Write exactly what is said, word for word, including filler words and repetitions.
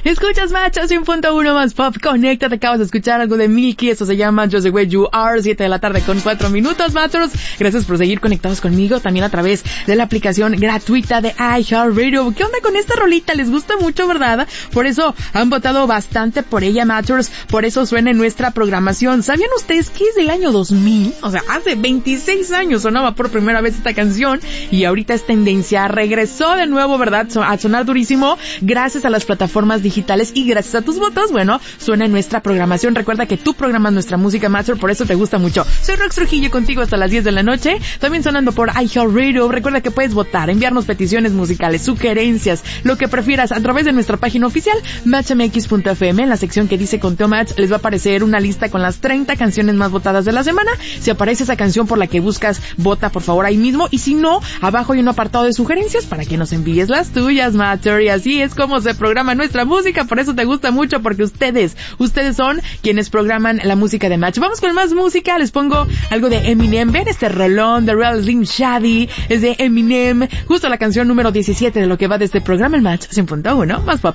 Escuchas Match cien punto uno más pop. Conéctate, acabas de escuchar algo de Milky. Eso se llama Just the Way You Are. siete de la tarde con cuatro minutos, Matchers. Gracias por seguir conectados conmigo. También a través de la aplicación gratuita de iHeartRadio. ¿Qué onda con esta rolita? Les gusta mucho, ¿verdad? Por eso han votado bastante por ella, Matchers. Por eso suena en nuestra programación. ¿Sabían ustedes que es del año dos mil? O sea, hace veintiséis años sonaba por primera vez esta canción. Y ahorita es tendencia. Regresó de nuevo, ¿verdad? A sonar durísimo. Gracias a las plataformas digitales y gracias a tus votos, bueno, suena en nuestra programación. Recuerda que tú programas nuestra música, Master, por eso te gusta mucho. Soy Rox Trujillo contigo hasta las diez de la noche, también sonando por iHeartRadio. Recuerda que puedes votar, enviarnos peticiones musicales, sugerencias, lo que prefieras a través de nuestra página oficial, match m x punto f m. En la sección que dice Conteo Match les va a aparecer una lista con las treinta canciones más votadas de la semana. Si aparece esa canción por la que buscas, vota por favor ahí mismo, y si no, abajo hay un apartado de sugerencias para que nos envíes las tuyas, Master, y así es como se programa nuestra música. Por eso te gusta mucho, porque ustedes, ustedes son quienes programan la música de Match. Vamos con más música, les pongo algo de Eminem. Ven este rolón de Real Slim Shady, es de Eminem, justo la canción número diecisiete de lo que va de este programa, el Match cien punto uno más pop.